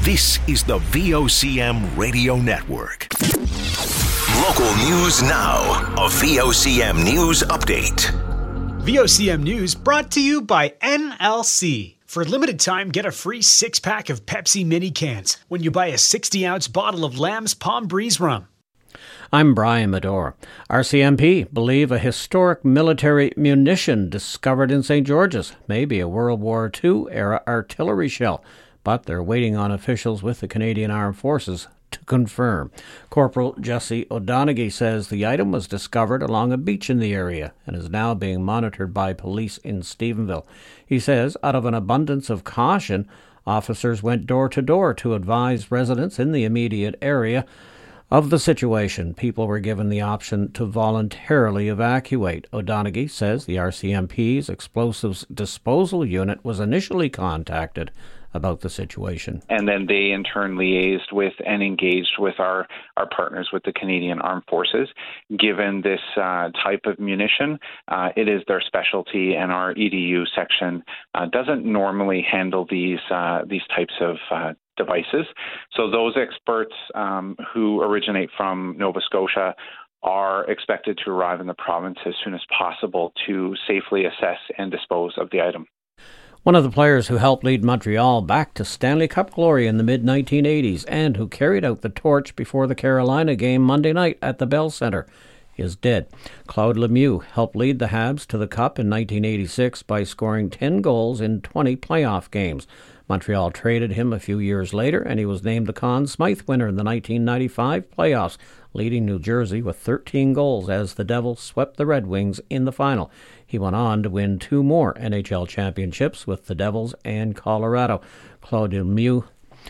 This is the VOCM Radio Network. Local news now. A VOCM News Update. VOCM News brought to you by NLC. For a limited time, get a free 6-pack of Pepsi mini cans when you buy a 60-ounce bottle of Lamb's Palm Breeze rum. I'm Brian Medore. RCMP believe a historic military munition discovered in St. George's may be a World War II-era artillery shell, but they're waiting on officials with the Canadian Armed Forces to confirm. Corporal Jesse O'Donoghue says the item was discovered along a beach in the area and is now being monitored by police in Stephenville. He says, out of an abundance of caution, officers went door to door to advise residents in the immediate area of the situation. People were given the option to voluntarily evacuate. O'Donoghue says the RCMP's explosives disposal unit was initially contacted about the situation. And then they in turn liaised with and engaged with our partners with the Canadian Armed Forces. Given this type of munition, it is their specialty, and our EDU section doesn't normally handle these types of devices. So those experts who originate from Nova Scotia are expected to arrive in the province as soon as possible to safely assess and dispose of the item. One of the players who helped lead Montreal back to Stanley Cup glory in the mid-1980s and who carried out the torch before the Carolina game Monday night at the Bell Centre is dead. Claude Lemieux helped lead the Habs to the Cup in 1986 by scoring 10 goals in 20 playoff games. Montreal traded him a few years later, and he was named the Conn Smythe winner in the 1995 playoffs, leading New Jersey with 13 goals as the Devils swept the Red Wings in the final. He went on to win 2 more NHL championships with the Devils and Colorado. Claude Lemieux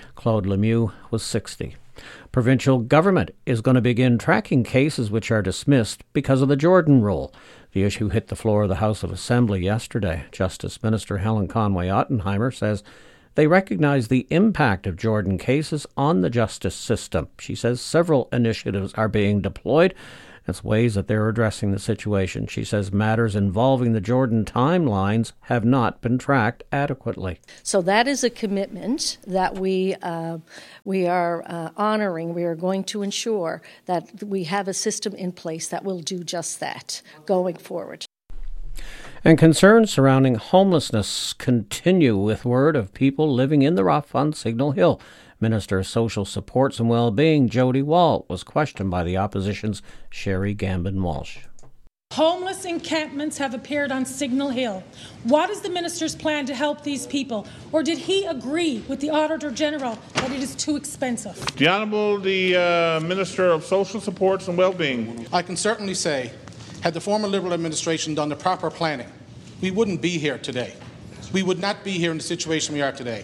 was 60. Provincial government is going to begin tracking cases which are dismissed because of the Jordan Rule. The issue hit the floor of the House of Assembly yesterday. Justice Minister Helen Conway-Ottenheimer says they recognize the impact of Jordan cases on the justice system. She says several initiatives are being deployed as ways that they're addressing the situation. She says matters involving the Jordan timelines have not been tracked adequately. So that is a commitment that we are honoring. We are going to ensure that we have a system in place that will do just that going forward. And concerns surrounding homelessness continue with word of people living in the rough on Signal Hill. Minister of Social Supports and Wellbeing Jody Wall was questioned by the opposition's Sherry Gambin-Walsh. Homeless encampments have appeared on Signal Hill. What is the minister's plan to help these people? Or did he agree with the Auditor General that it is too expensive? The Honourable Minister of Social Supports and Wellbeing. I can certainly say, had the former Liberal administration done the proper planning, we wouldn't be here today. We would not be here in the situation we are today.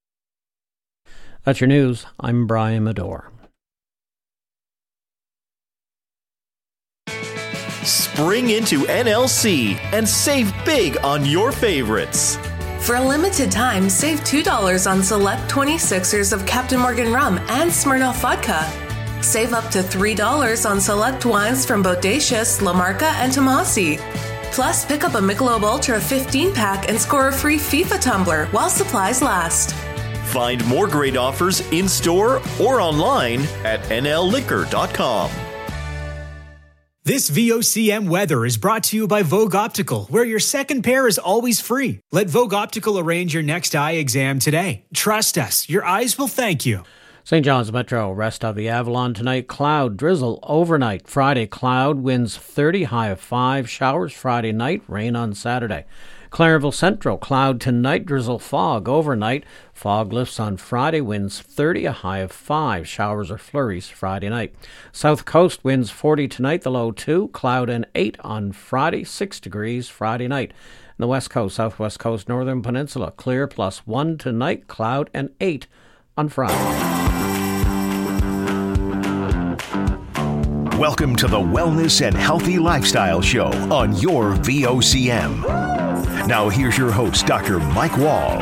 That's your news. I'm Brian Medore. Spring into NLC and save big on your favorites. For a limited time, save $2 on select 26ers of Captain Morgan rum and Smirnoff vodka. Save up to $3 on select wines from Bodacious, La Marca, and Tomasi. Plus, pick up a Michelob Ultra 15-pack and score a free FIFA tumbler while supplies last. Find more great offers in-store or online at nlliquor.com. This VOCM weather is brought to you by Vogue Optical, where your second pair is always free. Let Vogue Optical arrange your next eye exam today. Trust us, your eyes will thank you. St. John's Metro, rest of the Avalon tonight, cloud, drizzle overnight. Friday, cloud, winds 30, high of 5, showers Friday night, rain on Saturday. Clarenville Central, cloud tonight, drizzle, fog overnight. Fog lifts on Friday, winds 30, a high of 5, showers or flurries Friday night. South Coast, winds 40 tonight, the low 2, cloud and 8 on Friday, 6 degrees Friday night. The West Coast, Southwest Coast, Northern Peninsula, clear, +1 tonight, cloud and 8 on Friday. Welcome to the Wellness and Healthy Lifestyle Show on your VOCM. Now here's your host, Dr. Mike Wall.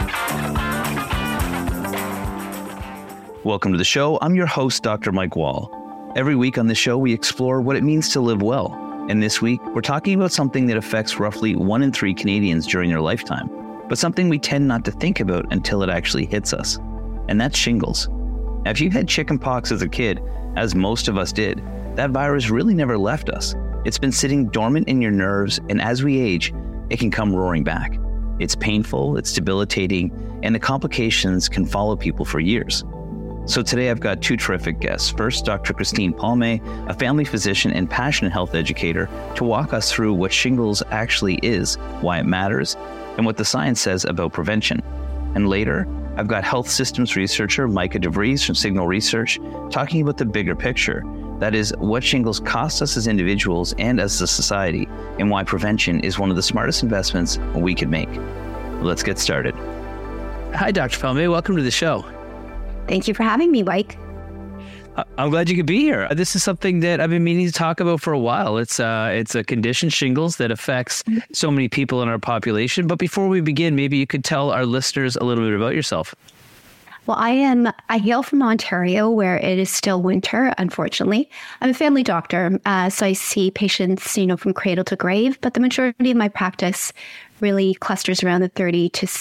Welcome to the show. I'm your host, Dr. Mike Wall. Every week on the show, we explore what it means to live well. And this week, we're talking about something that affects roughly 1 in 3 Canadians during their lifetime, but something we tend not to think about until it actually hits us. and that's shingles. Now, if you had chickenpox as a kid, as most of us did, that virus really never left us. It's been sitting dormant in your nerves, and as we age, it can come roaring back. It's painful, it's debilitating, and the complications can follow people for years. So today I've got two terrific guests. First, Dr. Christine Palme, a family physician and passionate health educator, to walk us through what shingles actually is, why it matters, and what the science says about prevention. And later, I've got health systems researcher Micah DeVries from Signal Research talking about the bigger picture. That is, what shingles cost us as individuals and as a society, and why prevention is one of the smartest investments we could make. Let's get started. Hi, Dr. Palme. Welcome to the show. Thank you for having me, Mike. I'm glad you could be here. This is something that I've been meaning to talk about for a while. It's a condition, shingles, that affects so many people in our population. But before we begin, maybe you could tell our listeners a little bit about yourself. Well, I hail from Ontario, where it is still winter, unfortunately. I'm a family doctor, so I see patients, from cradle to grave, but the majority of my practice really clusters around the 30 to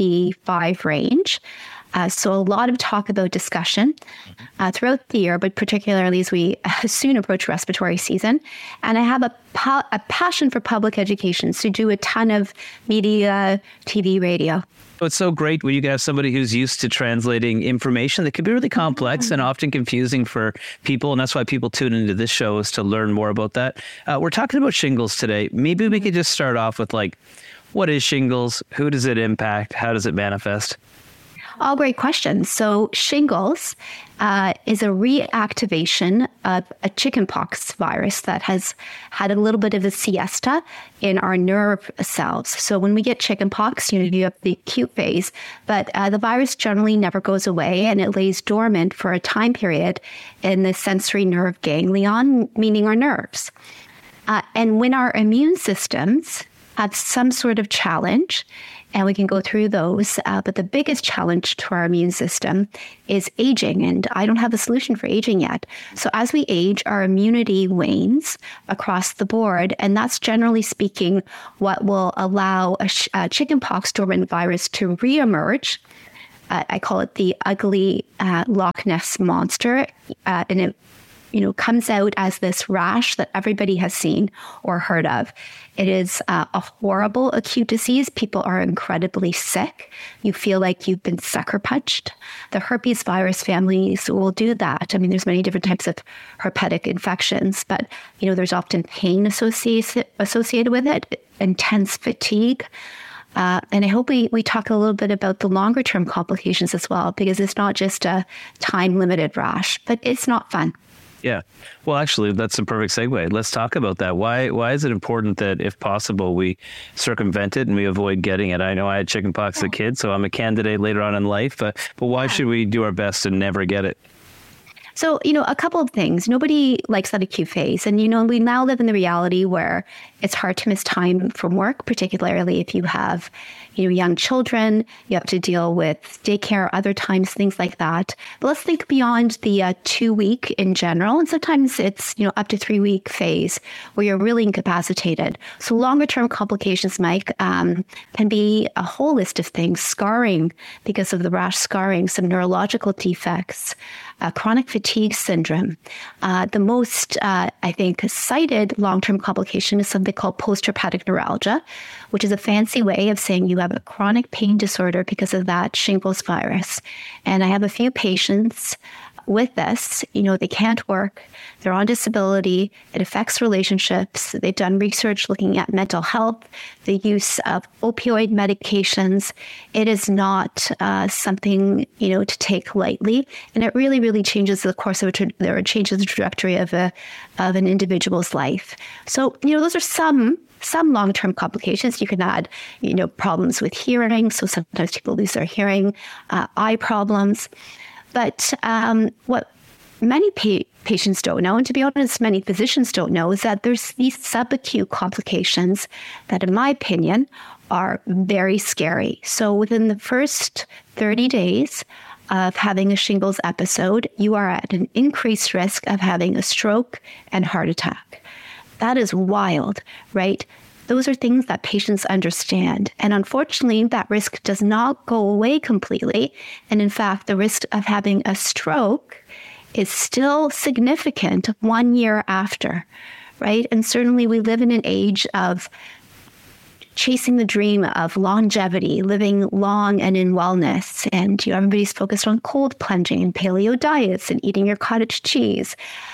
65 range. So a lot of talk about discussion throughout the year, but particularly as we soon approach respiratory season. And I have a passion for public education, so do a ton of media, TV, radio. It's so great when you have somebody who's used to translating information that can be really complex and often confusing for people. And that's why people tune into this show, is to learn more about that. We're talking about shingles today. Maybe we could just start off with what is shingles? Who does it impact? How does it manifest? All great questions. So shingles is a reactivation of a chickenpox virus that has had a little bit of a siesta in our nerve cells. So when we get chickenpox, you have the acute phase, but the virus generally never goes away, and it lays dormant for a time period in the sensory nerve ganglion, meaning our nerves. And when our immune systems have some sort of challenge, and we can go through those, but the biggest challenge to our immune system is aging, and I don't have a solution for aging yet. So as we age, our immunity wanes across the board, and that's generally speaking what will allow a chickenpox dormant virus to reemerge. I call it the ugly Loch Ness monster, and it comes out as this rash that everybody has seen or heard of. It is a horrible acute disease. People are incredibly sick. You feel like you've been sucker punched. The herpes virus families will do that. I mean, there's many different types of herpetic infections, but, there's often pain associated with it, intense fatigue. And I hope we talk a little bit about the longer term complications as well, because it's not just a time-limited rash, but it's not fun. Yeah. Well, actually, that's a perfect segue. Let's talk about that. Why is it important that, if possible, we circumvent it and we avoid getting it? I know I had chickenpox as a kid, so I'm a candidate later on in life, but why should we do our best to never get it? So, a couple of things. Nobody likes that acute phase. And, we now live in the reality where it's hard to miss time from work, particularly if you have, young children. You have to deal with daycare, other times, things like that. But let's think beyond the 2 week in general. And sometimes it's, up to 3 week phase where you're really incapacitated. So longer term complications, Mike, can be a whole list of things: scarring because of the rash, scarring, some neurological defects, chronic fatigue syndrome. The most, I think, cited long-term complication is something called postherpetic neuralgia, which is a fancy way of saying you have a chronic pain disorder because of that shingles virus. And I have a few patients with this. They can't work. They're on disability. It affects relationships. They've done research looking at mental health, the use of opioid medications. It is not something, to take lightly. And it really, really changes the course of or changes the trajectory of an individual's life. So, those are some long-term complications. You can add, problems with hearing. So sometimes people lose their hearing, eye problems. But what many patients don't know, and to be honest, many physicians don't know, is that there's these subacute complications that, in my opinion, are very scary. So within the first 30 days of having a shingles episode, you are at an increased risk of having a stroke and heart attack. That is wild, right? those are things that patients understand. And unfortunately, that risk does not go away completely. And in fact, the risk of having a stroke is still significant 1 year after, right? And certainly we live in an age of chasing the dream of longevity, living long and in wellness. And everybody's focused on cold plunging and paleo diets and eating your cottage cheese.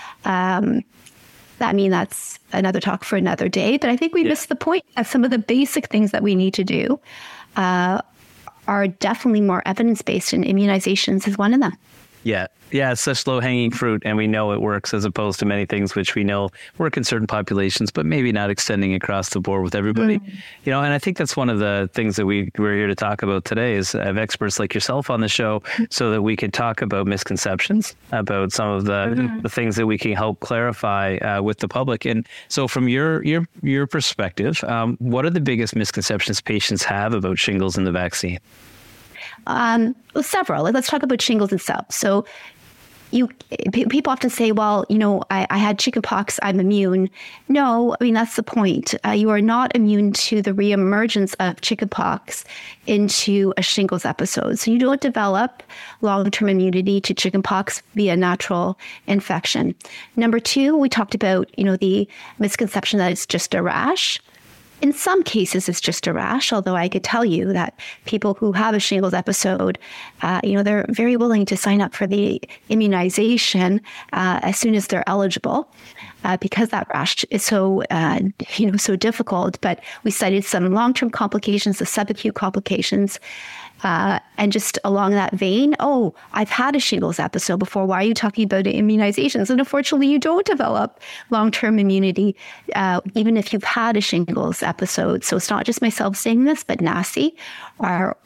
That's another talk for another day. But I think we missed the point that some of the basic things that we need to do are definitely more evidence-based, and immunizations is one of them. Yeah, it's such low-hanging fruit, and we know it works as opposed to many things which we know work in certain populations, but maybe not extending across the board with everybody. And I think that's one of the things that we're here to talk about today is have experts like yourself on the show so that we can talk about misconceptions, about some of the things that we can help clarify with the public. And so from your perspective, what are the biggest misconceptions patients have about shingles and the vaccine? Several. Let's talk about shingles itself. So people often say, well, I had chickenpox, I'm immune. No, that's the point. You are not immune to the reemergence of chickenpox into a shingles episode. So you don't develop long-term immunity to chickenpox via natural infection. Number two, we talked about, the misconception that it's just a rash. In some cases, it's just a rash, although I could tell you that people who have a shingles episode, they're very willing to sign up for the immunization as soon as they're eligible because that rash is so difficult. But we cited some long-term complications, the subacute complications. And just along that vein, I've had a shingles episode before. Why are you talking about immunizations? And unfortunately, you don't develop long-term immunity, even if you've had a shingles episode. So it's not just myself saying this, but NACI, our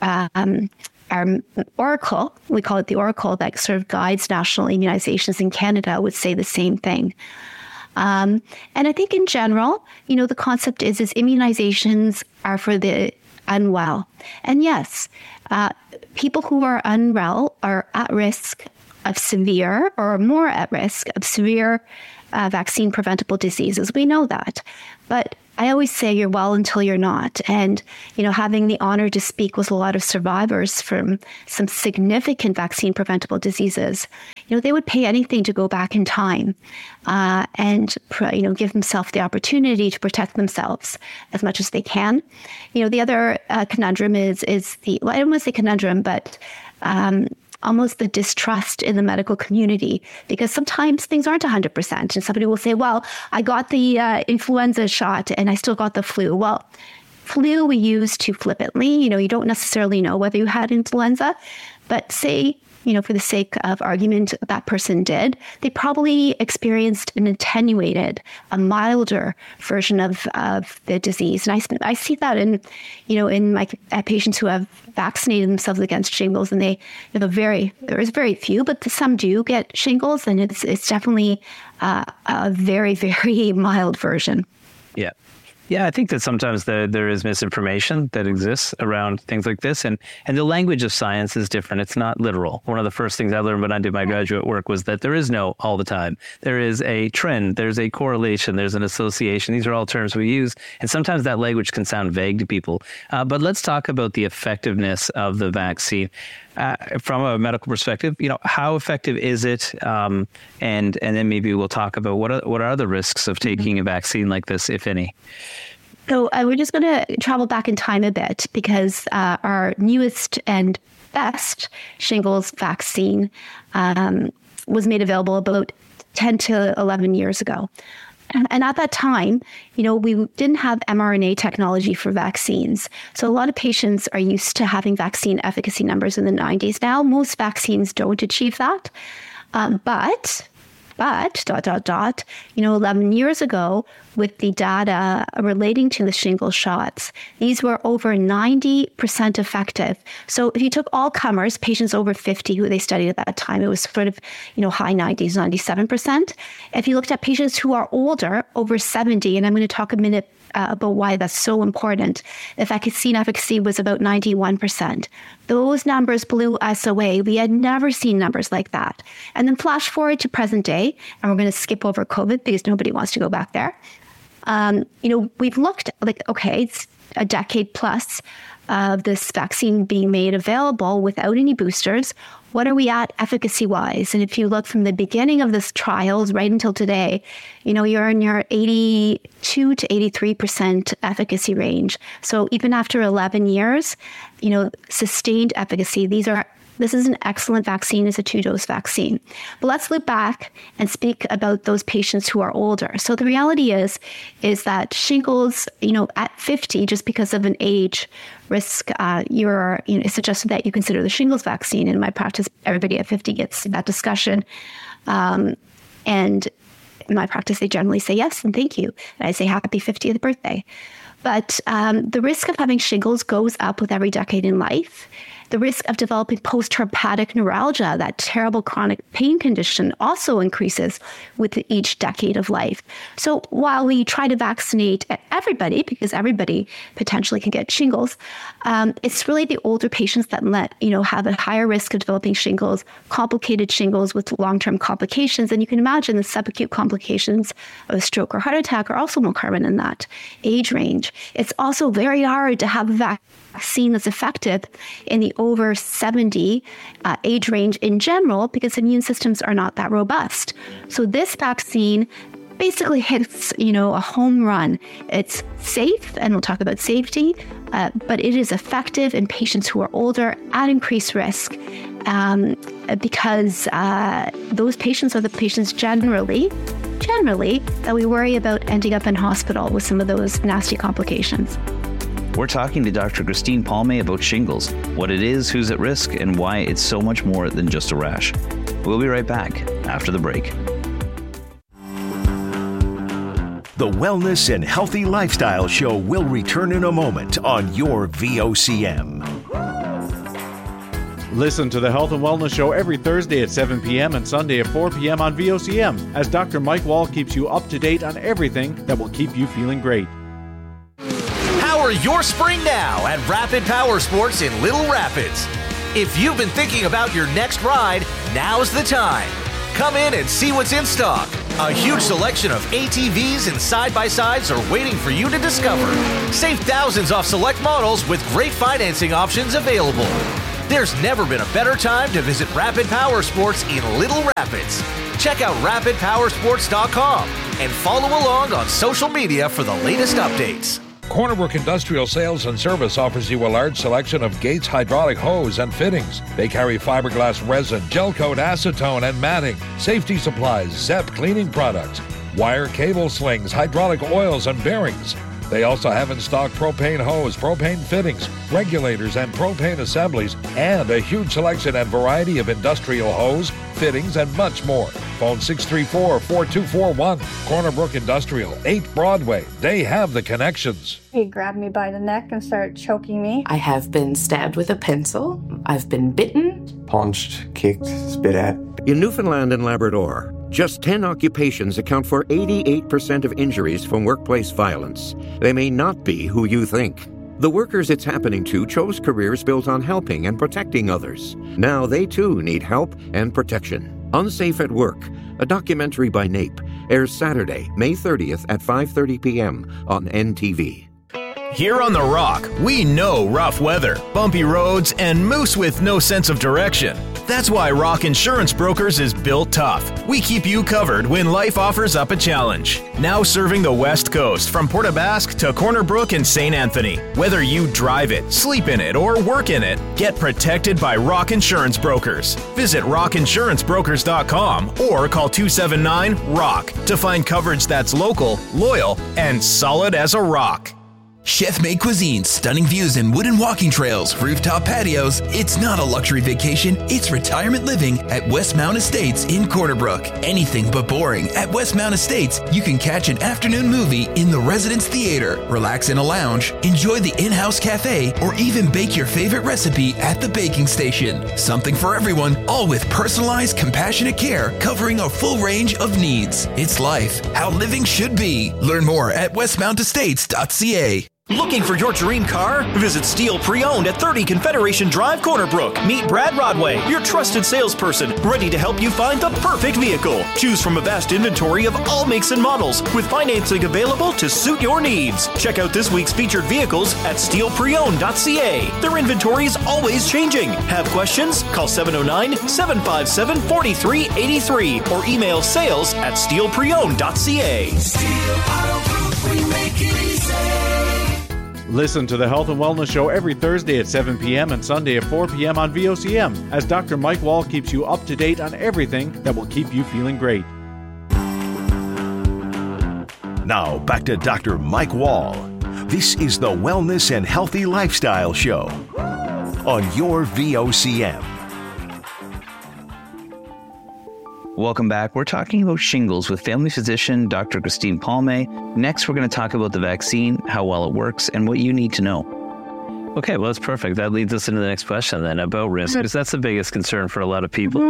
oracle, we call it the oracle that sort of guides national immunizations in Canada, would say the same thing. And I think in general, the concept is immunizations are for the unwell. And yes, people who are unwell are at risk of severe or more at risk of severe vaccine preventable diseases. We know that. But I always say you're well until you're not. And, having the honor to speak with a lot of survivors from some significant vaccine preventable diseases, they would pay anything to go back in time and give themselves the opportunity to protect themselves as much as they can. The other conundrum is I don't want to say conundrum, but almost the distrust in the medical community, because sometimes things aren't 100%. And somebody will say, well, I got the influenza shot and I still got the flu. Well, flu we use too flippantly. You don't necessarily know whether you had influenza, but say, for the sake of argument, that person did, they probably experienced an attenuated, a milder version of the disease. And I see that in my patients who have vaccinated themselves against shingles, and there is very few, but some do get shingles, and it's definitely a very, very mild version. Yeah. Yeah, I think that sometimes there is misinformation that exists around things like this. And the language of science is different. It's not literal. One of the first things I learned when I did my graduate work was that there is no all the time. There is a trend. There's a correlation. There's an association. These are all terms we use. And sometimes that language can sound vague to people. But let's talk about the effectiveness of the vaccine. From a medical perspective, how effective is it? And then maybe we'll talk about what are the risks of taking a vaccine like this, if any. So we're just going to travel back in time a bit, because our newest and best shingles vaccine was made available about 10 to 11 years ago. And at that time, we didn't have mRNA technology for vaccines. So a lot of patients are used to having vaccine efficacy numbers in the 90s. Now, most vaccines don't achieve that. But 11 years ago, with the data relating to the shingles shots, these were over 90% effective. So if you took all comers, patients over 50 who they studied at that time, it was sort of, high 90s, 97%. If you looked at patients who are older, over 70, and I'm going to talk a minute about why that's so important, the vaccine efficacy was about 91%. Those numbers blew us away. We had never seen numbers like that. And then flash forward to present day, and we're going to skip over COVID because nobody wants to go back there. We've looked like, okay, it's a decade plus of this vaccine being made available without any boosters. What are we at efficacy-wise? And if you look from the beginning of this trials right until today, you're in your 82 to 83% efficacy range. So even after 11 years, sustained efficacy. This is an excellent vaccine. It's a 2-dose vaccine. But let's look back and speak about those patients who are older. So the reality is that shingles, at 50, just because of an age risk, it's suggested that you consider the shingles vaccine. In my practice, everybody at 50 gets that discussion. And in my practice, they generally say yes and thank you. And I say happy 50th birthday. But the risk of having shingles goes up with every decade in life. The risk of developing post-herpetic neuralgia, that terrible chronic pain condition, also increases with each decade of life. So while we try to vaccinate everybody, because everybody potentially can get shingles, it's really the older patients that have a higher risk of developing shingles, complicated shingles with long-term complications. And you can imagine the subacute complications of a stroke or heart attack are also more common in that age range. It's also very hard to have a vaccine that's effective in the over 70 age range in general, because immune systems are not that robust. So this vaccine basically hits, a home run. It's safe, and we'll talk about safety, but it is effective in patients who are older at increased risk, because those patients are the patients generally that we worry about ending up in hospital with some of those nasty complications. We're talking to Dr. Christine Palme about shingles, what it is, who's at risk, and why it's so much more than just a rash. We'll be right back after the break. The Wellness and Healthy Lifestyle Show will return in a moment on your VOCM. Listen to the Health and Wellness Show every Thursday at 7 p.m. and Sunday at 4 p.m. on VOCM, as Dr. Mike Wall keeps you up to date on everything that will keep you feeling great. Power your spring now at Rapid Power Sports in Little Rapids. If you've been thinking about your next ride, now's the time. Come in and see what's in stock. A huge selection of ATVs and side-by-sides are waiting for you to discover. Save thousands off select models with great financing options available. There's never been a better time to visit Rapid Power Sports in Little Rapids. Check out rapidpowersports.com and follow along on social media for the latest updates. Corner Brook Industrial Sales and Service offers you a large selection of Gates hydraulic hose and fittings. They carry fiberglass resin, gel coat, acetone, and matting, safety supplies, ZEP cleaning products, wire cable slings, hydraulic oils, and bearings. They also have in stock propane hose, propane fittings, regulators, and propane assemblies, and a huge selection and variety of industrial hose, fittings, and much more. Phone 634-4241. Corner Brook Industrial, 8 Broadway. They have the connections. He grabbed me by the neck and started choking me. I have been stabbed with a pencil. I've been bitten. Punched, kicked, spit at. In Newfoundland and Labrador, just 10 occupations account for 88% of injuries from workplace violence. They may not be who you think. The workers it's happening to chose careers built on helping and protecting others. Now they too need help and protection. Unsafe at Work, a documentary by NAPE, airs Saturday, May 30th at 5:30 p.m. on NTV. Here on The Rock, we know rough weather, bumpy roads, and moose with no sense of direction. That's why Rock Insurance Brokers is built tough. We keep you covered when life offers up a challenge. Now serving the West Coast from Port aux Basques to Corner Brook and St. Anthony. Whether you drive it, sleep in it, or work in it, get protected by Rock Insurance Brokers. Visit rockinsurancebrokers.com or call 279-ROCK to find coverage that's local, loyal, and solid as a rock. Chef-made cuisine, stunning views and wooden walking trails, rooftop patios. It's not a luxury vacation, it's retirement living at Westmount Estates in Corner Brook. Anything but boring. At Westmount Estates, you can catch an afternoon movie in the Residence Theater, relax in a lounge, enjoy the in-house cafe, or even bake your favorite recipe at the baking station. Something for everyone, all with personalized, compassionate care covering a full range of needs. It's life, how living should be. Learn more at westmountestates.ca. Looking for your dream car? Visit Steel Pre-Owned at 30 Confederation Drive, Corner Brook. Meet Brad Rodway, your trusted salesperson, ready to help you find the perfect vehicle. Choose from a vast inventory of all makes and models, with financing available to suit your needs. Check out this week's featured vehicles at steelpreowned.ca. Their inventory is always changing. Have questions? Call 709-757-4383 or email sales@steelpreowned.ca. Steel Auto Group, we make it easy. Listen to the Health and Wellness Show every Thursday at 7 p.m. and Sunday at 4 p.m. on VOCM as Dr. Mike Wall keeps you up to date on everything that will keep you feeling great. Now, back to Dr. Mike Wall. This is the Wellness and Healthy Lifestyle Show on your VOCM. Welcome back. We're talking about shingles with family physician Dr. Christine Palme. Next, we're going to talk about the vaccine, how well it works, and what you need to know. Okay, well, that's perfect. That leads us into the next question then about risk, because that's the biggest concern for a lot of people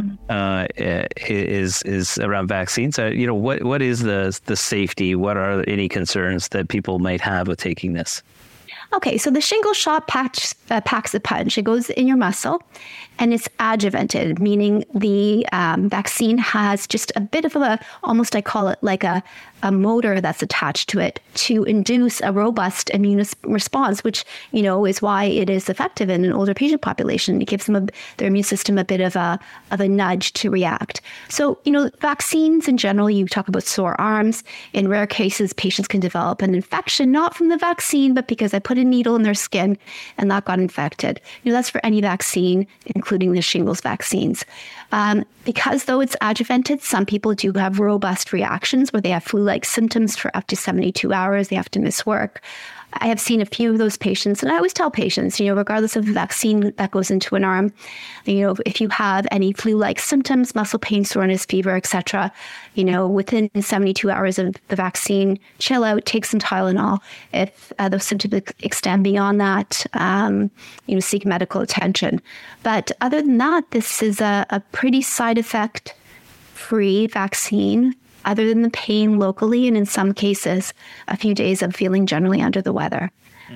is around vaccines. What is the safety? What are any concerns that people might have with taking this? Okay, so the shingle shot packs a punch. It goes in your muscle, and it's adjuvanted, meaning the vaccine has just a bit of almost I call it like a motor that's attached to it to induce a robust immune response, which, is why it is effective in an older patient population. It gives them their immune system a bit of a nudge to react. So, vaccines in general, you talk about sore arms. In rare cases, patients can develop an infection, not from the vaccine, but because I put a needle in their skin and that got infected. That's for any vaccine, including the shingles vaccines. Because though it's adjuvanted, some people do have robust reactions where they have flu-like symptoms for up to 72 hours. They have to miss work. I have seen a few of those patients, and I always tell patients, regardless of the vaccine that goes into an arm, if you have any flu-like symptoms, muscle pain, soreness, fever, etc., within 72 hours of the vaccine, chill out, take some Tylenol. If those symptoms extend beyond that, seek medical attention. But other than that, this is a pretty side effect-free vaccine, other than the pain locally, and in some cases, a few days of feeling generally under the weather.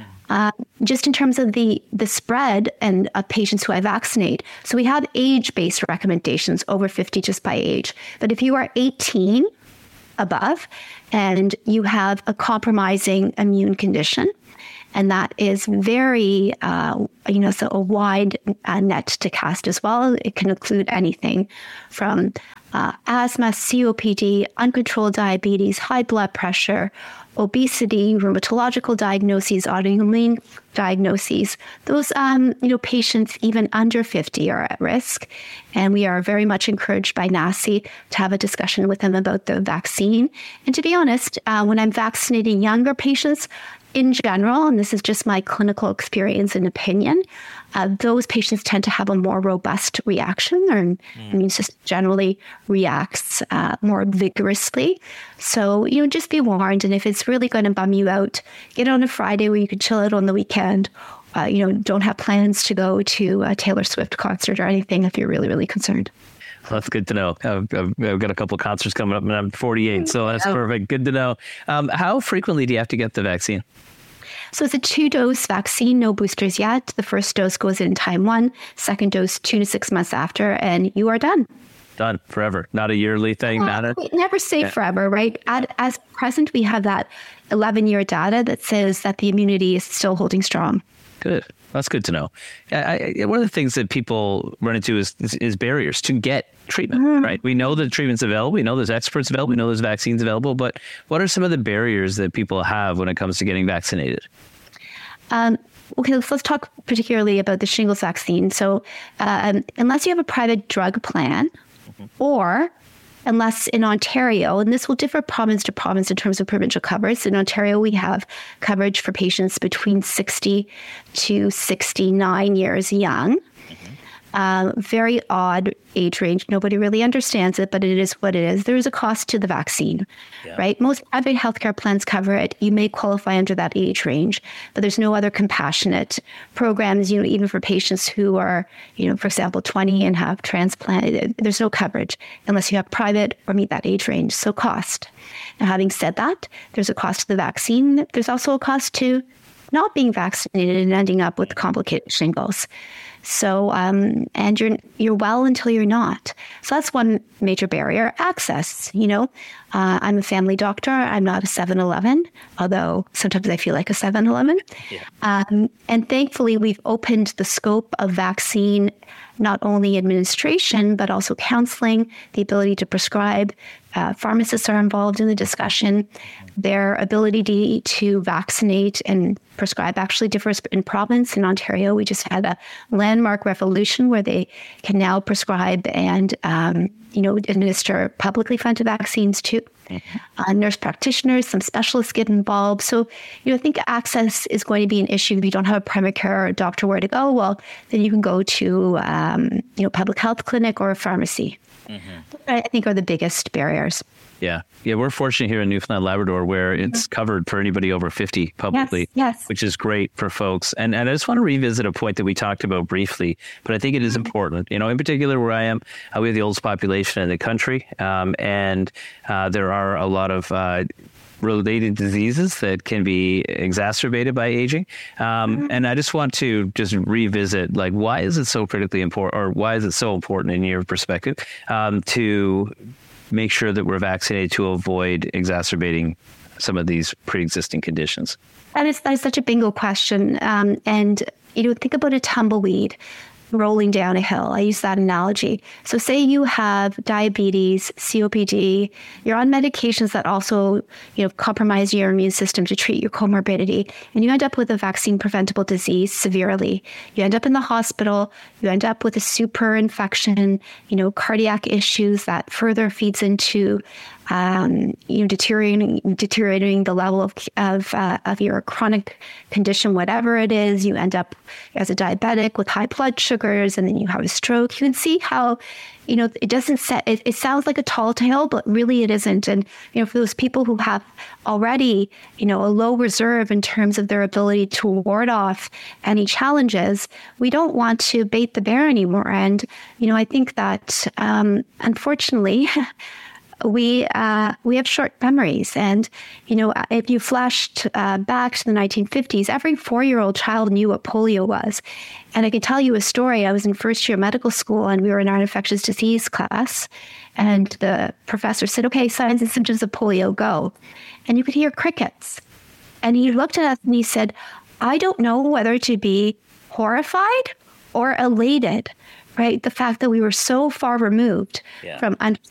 Just in terms of the spread and of patients who I vaccinate, so we have age-based recommendations over 50 just by age. But if you are 18 above and you have a compromising immune condition, and that is very, so a wide net to cast as well. It can include anything from asthma, COPD, uncontrolled diabetes, high blood pressure, obesity, rheumatological diagnoses, autoimmune diagnoses. Those, patients even under 50 are at risk. And we are very much encouraged by NACI to have a discussion with them about the vaccine. And to be honest, when I'm vaccinating younger patients, in general, and this is just my clinical experience and opinion, those patients tend to have a more robust reaction. Their immune system generally reacts more vigorously. So, just be warned. And if it's really going to bum you out, get on a Friday where you can chill out on the weekend. Don't have plans to go to a Taylor Swift concert or anything if you're really, really concerned. Well, that's good to know. I've got a couple of concerts coming up, and I'm 48, so that's perfect. Good to know. How frequently do you have to get the vaccine? So it's a 2-dose vaccine, no boosters yet. The first dose goes in time 1, second dose 2 to 6 months after, and you are done. Done forever. Not a yearly thing. We never say forever, right? As present, we have that 11-year data that says that the immunity is still holding strong. Good. That's good to know. One of the things that people run into is barriers to get treatment, right? We know that treatment's available. We know there's experts available. We know there's vaccines available. But what are some of the barriers that people have when it comes to getting vaccinated? Okay, let's talk particularly about the shingles vaccine. So unless you have a private drug plan or unless in Ontario, and this will differ province to province in terms of provincial coverage. In Ontario, we have coverage for patients between 60 to 69 years young. Very odd age range. Nobody really understands it, but it is what it is. There is a cost to the vaccine, right? Most private healthcare plans cover it. You may qualify under that age range, but there's no other compassionate programs, even for patients who are, for example, 20 and have transplanted. There's no coverage unless you have private or meet that age range. So cost. Now, having said that, there's a cost to the vaccine. There's also a cost to not being vaccinated and ending up with complicated shingles. So, and you're well until you're not. So that's one major barrier. Access, I'm a family doctor. I'm not a 7-Eleven, although sometimes I feel like a 7-Eleven. Yeah. And thankfully, we've opened the scope of vaccine, not only administration, but also counseling, the ability to prescribe. Pharmacists are involved in the discussion. Their ability to vaccinate and prescribe actually differs in province. In Ontario, we just had a landmark revolution where they can now prescribe and administer publicly funded vaccines too. Nurse practitioners, some specialists get involved. So, I think access is going to be an issue. If you don't have a primary care doctor where to go, well, then you can go to, public health clinic or a pharmacy. I think are the biggest barriers. Yeah. We're fortunate here in Newfoundland, Labrador, where it's covered for anybody over 50 publicly, yes. Which is great for folks. And I just want to revisit a point that we talked about briefly, but I think it is important. In particular, where I am, we have the oldest population in the country, and there are a lot of related diseases that can be exacerbated by aging. And I just want to revisit, why is it so critically important, or why is it so important in your perspective, to make sure that we're vaccinated to avoid exacerbating some of these pre-existing conditions? That is such a bingo question. And think about a tumbleweed rolling down a hill. I use that analogy. So say you have diabetes, COPD, you're on medications that also, compromise your immune system to treat your comorbidity, and you end up with a vaccine preventable disease severely. You end up in the hospital, you end up with a super infection, cardiac issues that further feeds into deteriorating the level of your chronic condition, whatever it is. You end up as a diabetic with high blood sugars, and then you have a stroke. You can see how, it doesn't it sounds like a tall tale, but really it isn't. And, for those people who have already, a low reserve in terms of their ability to ward off any challenges, we don't want to bait the bear anymore. And, I think that, unfortunately, we have short memories. And, if you flashed back to the 1950s, every 4-year-old child knew what polio was. And I can tell you a story. I was in first year medical school, and we were in our infectious disease class. And the professor said, okay, signs and symptoms of polio, go. And you could hear crickets. And he looked at us and he said, I don't know whether to be horrified or elated. Right? The fact that we were so far removed from